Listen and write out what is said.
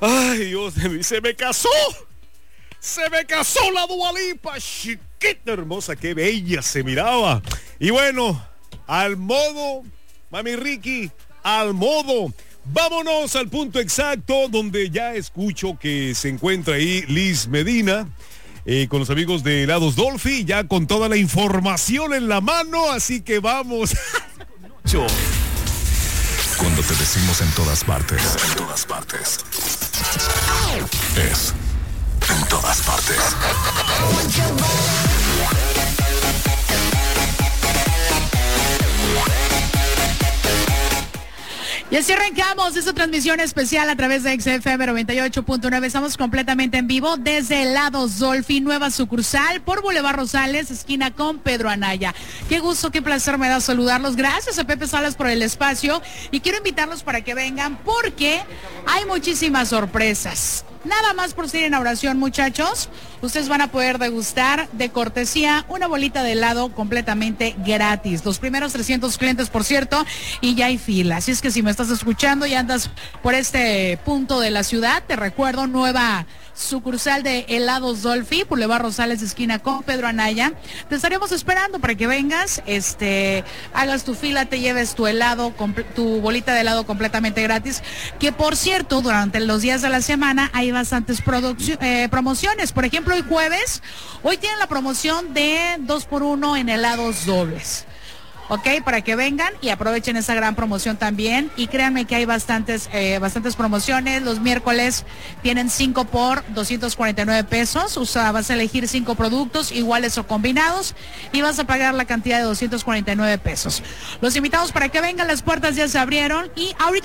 Ay, Dios de mí, se me casó la Dua Lipa, chiquita hermosa, qué bella se miraba. Y bueno, al modo, mami Ricky, al modo. Vámonos al punto exacto donde ya escucho que se encuentra ahí Liz Medina. Con los amigos de Helados Dolphy, ya con toda la información en la mano, así que vamos. Cuando te decimos en todas partes, es en todas partes. Y así arrancamos esta transmisión especial a través de XFM 98.9. Estamos completamente en vivo desde Helados Dolphy, nueva sucursal por Boulevard Rosales, esquina con Pedro Anaya. Qué gusto, qué placer me da saludarlos. Gracias a Pepe Salas por el espacio y quiero invitarlos para que vengan porque hay muchísimas sorpresas. Nada más por ser inauguración, muchachos, ustedes van a poder degustar de cortesía una bolita de helado completamente gratis. Los primeros 300 clientes, por cierto, y ya hay fila. Así es que si me estás escuchando y andas por este punto de la ciudad, te recuerdo, nueva sucursal de Helados Dolphy, Boulevard Rosales, esquina con Pedro Anaya. Te estaremos esperando para que vengas, hagas tu fila, te lleves tu helado, tu bolita de helado completamente gratis, que por cierto, durante los días de la semana hay bastantes promociones. Por ejemplo, hoy tienen la promoción de 2x1 en helados dobles. Ok, para que vengan y aprovechen esa gran promoción también. Y créanme que hay bastantes promociones. Los miércoles tienen 5 por 249 pesos. O sea, vas a elegir 5 productos iguales o combinados y vas a pagar la cantidad de 249 pesos. Los invitamos para que vengan, las puertas ya se abrieron y ahorita